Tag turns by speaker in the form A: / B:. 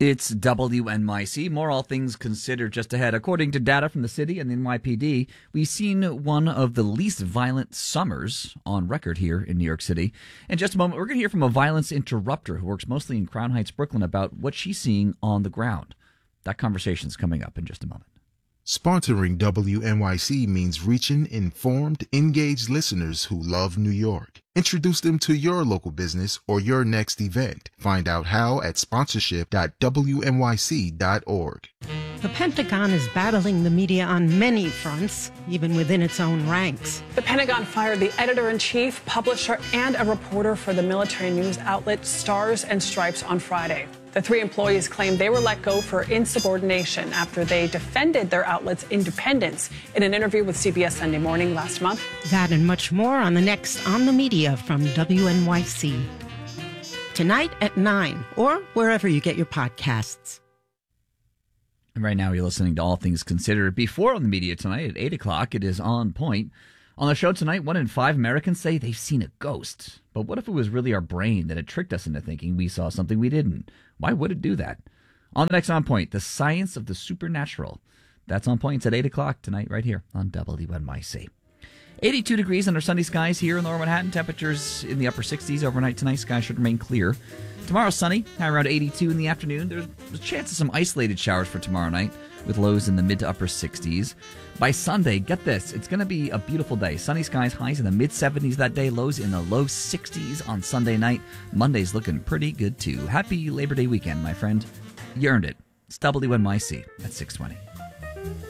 A: It's WNYC. More All Things Considered just ahead. According to data from the city and the NYPD, we've seen one of the least violent summers on record here in New York City. In just a moment, we're going to hear from a violence interrupter who works mostly in Crown Heights, Brooklyn, about what she's seeing on the ground. That conversation is coming up in just a moment.
B: Sponsoring WNYC means reaching informed, engaged listeners who love New York. Introduce them to your local business or your next event. Find out how at sponsorship.wnyc.org.
C: The Pentagon is battling the media on many fronts, even within its own ranks.
D: The Pentagon fired the editor-in-chief, publisher, and a reporter for the military news outlet Stars and Stripes on Friday. The three employees claimed they were let go for insubordination after they defended their outlet's independence in an interview with CBS Sunday Morning last month.
C: That and much more on the next On the Media from WNYC. Tonight at 9 or wherever you get your podcasts.
A: And right now you're listening to All Things Considered. Before On the Media tonight at 8 o'clock, it is On Point. On the show tonight, 1 in 5 Americans say they've seen a ghost. But what if it was really our brain that had tricked us into thinking we saw something we didn't? Why would it do that? On the next On Point, the science of the supernatural. That's On Point. It's at 8 o'clock tonight right here on WNYC. 82 degrees under sunny skies here in Lower Manhattan. Temperatures in the upper 60s overnight tonight. Skies should remain clear. Tomorrow sunny, high around 82 in the afternoon. There's a chance of some isolated showers for tomorrow night with lows in the mid to upper 60s. By Sunday, get this, it's going to be a beautiful day. Sunny skies, highs in the mid-70s that day, lows in the low 60s on Sunday night. Monday's looking pretty good, too. Happy Labor Day weekend, my friend. You earned it. It's WNYC at 620.